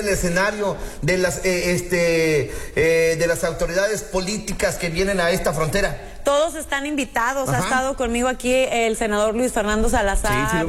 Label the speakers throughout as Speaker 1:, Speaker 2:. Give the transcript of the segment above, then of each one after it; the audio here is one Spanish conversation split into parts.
Speaker 1: el escenario de las autoridades políticas que vienen a esta frontera?
Speaker 2: Todos están invitados. Ha estado conmigo aquí el senador Luis Fernando Salazar,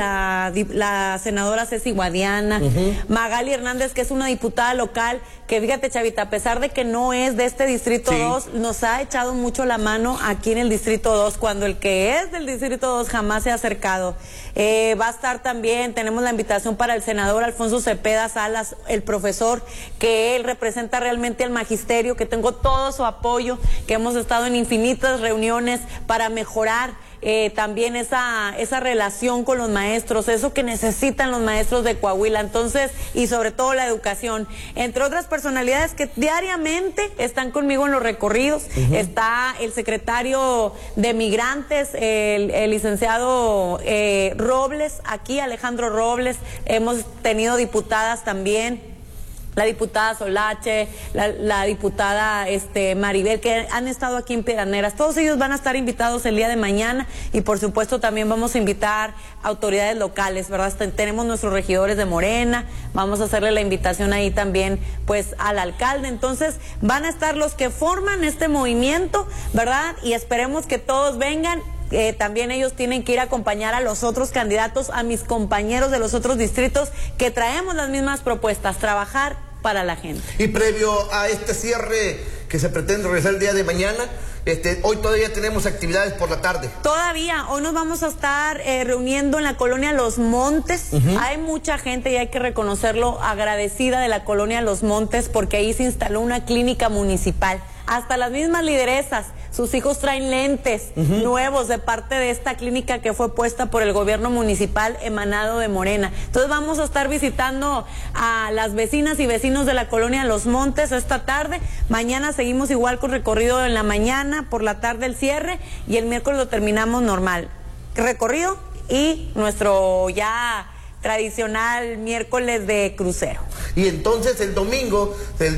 Speaker 2: la senadora Ceci Guadiana, Magali Hernández, que es una diputada local, que fíjate, Chavita, a pesar de que no es de este Distrito 2, nos ha echado mucho la mano aquí en el Distrito 2, cuando el que es del Distrito 2 jamás se ha acercado. Va a estar también, tenemos la invitación para el senador Alfonso Cepeda Salas, el profesor, que él representa realmente al magisterio, que tengo todo su apoyo, que hemos estado en infinitas reuniones para mejorar también esa relación con los maestros, eso que necesitan los maestros de Coahuila. Entonces, y sobre todo la educación, entre otras personalidades que diariamente están conmigo en los recorridos. Está el secretario de Migrantes, el licenciado Robles, aquí Alejandro Robles. Hemos tenido diputadas también, la diputada Solache, la diputada Maribel, que han estado aquí en Piedraneras. Todos ellos van a estar invitados el día de mañana, y por supuesto también vamos a invitar autoridades locales, ¿verdad? Tenemos nuestros regidores de Morena, vamos a hacerle la invitación ahí también pues al alcalde. Entonces van a estar los que forman este movimiento, ¿verdad? Y esperemos que todos vengan. También ellos tienen que ir a acompañar a los otros candidatos, a mis compañeros de los otros distritos, que traemos las mismas propuestas, trabajar para la gente.
Speaker 1: Y previo a este cierre que se pretende realizar el día de mañana, hoy todavía tenemos actividades por la tarde.
Speaker 2: Todavía, hoy nos vamos a estar reuniendo en la colonia Los Montes. Hay mucha gente, y hay que reconocerlo, agradecida de la colonia Los Montes, porque ahí se instaló una clínica municipal. Hasta las mismas lideresas, sus hijos traen lentes nuevos de parte de esta clínica que fue puesta por el gobierno municipal emanado de Morena. Entonces vamos a estar visitando a las vecinas y vecinos de la colonia Los Montes esta tarde. Mañana seguimos igual con recorrido en la mañana, por la tarde el cierre, y el miércoles lo terminamos normal. Recorrido y nuestro ya tradicional miércoles de crucero.
Speaker 1: Y entonces el domingo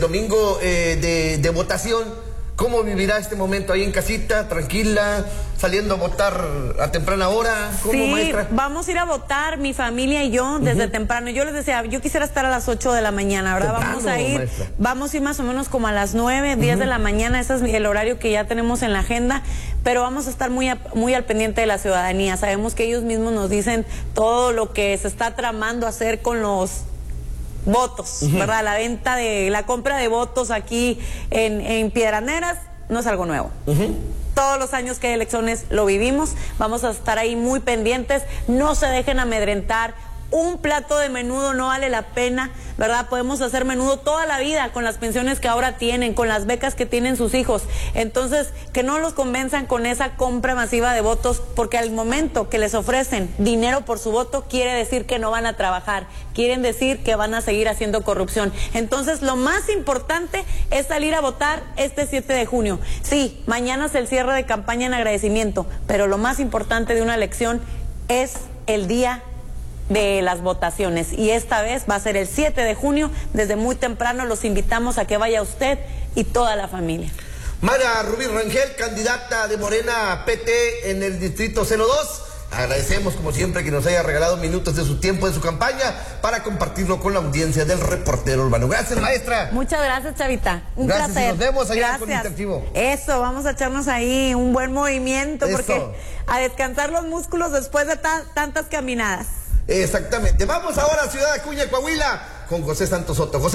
Speaker 1: de votación, ¿cómo vivirá este momento ahí en casita, tranquila, saliendo a votar a temprana hora? ¿Cómo,
Speaker 2: sí,
Speaker 1: maestra?
Speaker 2: Vamos a ir a votar, mi familia y yo, desde temprano. Yo les decía, yo quisiera estar a las 8 de la mañana, ¿verdad?
Speaker 1: Temprano,
Speaker 2: vamos a ir más o menos como a las 9, 10 de la mañana. Ese es el horario que ya tenemos en la agenda, pero vamos a estar muy al pendiente de la ciudadanía. Sabemos que ellos mismos nos dicen todo lo que se está tramando hacer con los votos, ¿verdad? La compra de votos aquí en Piedraneras no es algo nuevo. Todos los años que hay elecciones lo vivimos. Vamos a estar ahí muy pendientes. No se dejen amedrentar. Un plato de menudo no vale la pena, ¿verdad? Podemos hacer menudo toda la vida con las pensiones que ahora tienen, con las becas que tienen sus hijos. Entonces, que no los convenzan con esa compra masiva de votos, porque al momento que les ofrecen dinero por su voto, quiere decir que no van a trabajar, quieren decir que van a seguir haciendo corrupción. Entonces, lo más importante es salir a votar este 7 de junio. Sí, mañana es el cierre de campaña en agradecimiento, pero lo más importante de una elección es el día de las votaciones, y esta vez va a ser el 7 de junio. Desde muy temprano los invitamos a que vaya usted y toda la familia.
Speaker 1: Mara Rubí Rangel, candidata de Morena PT en el Distrito 02. Agradecemos, como siempre, que nos haya regalado minutos de su tiempo, de su campaña, para compartirlo con la audiencia del Reportero Urbano. Gracias, maestra.
Speaker 2: Muchas gracias, Chavita. Un
Speaker 1: gracias,
Speaker 2: placer.
Speaker 1: Y nos vemos allá con Interactivo.
Speaker 2: Eso, vamos a echarnos ahí un buen movimiento, porque a descansar los músculos después de tantas caminadas.
Speaker 1: Exactamente. Vamos ahora a Ciudad Acuña, Coahuila, con José Santos Soto. José.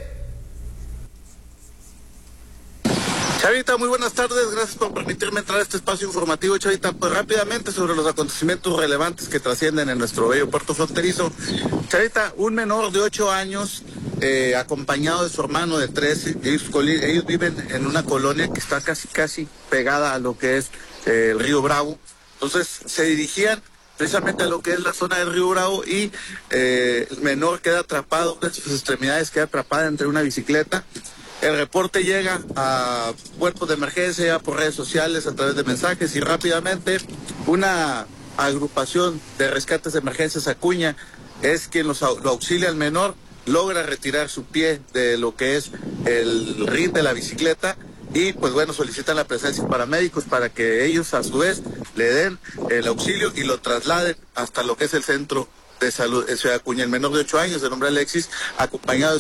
Speaker 3: Chavita, muy buenas tardes, gracias por permitirme entrar a este espacio informativo. Chavita, pues rápidamente sobre los acontecimientos relevantes que trascienden en nuestro bello puerto fronterizo. Chavita, un menor de 8 años, acompañado de su hermano de 13, ellos viven en una colonia que está casi pegada a lo que es el río Bravo. Entonces se dirigían precisamente a lo que es la zona del río Bravo, y el menor queda atrapado, una de sus extremidades queda atrapada entre una bicicleta. El reporte llega a cuerpos de emergencia por redes sociales, a través de mensajes, y rápidamente una agrupación de rescates de emergencias Acuña es quien lo auxilia al menor, logra retirar su pie de lo que es el rin de la bicicleta, y pues bueno, solicitan la presencia de paramédicos para que ellos a su vez le den el auxilio y lo trasladen hasta lo que es el centro de salud en Ciudad Acuña. El menor de 8 años, de nombre Alexis, acompañado de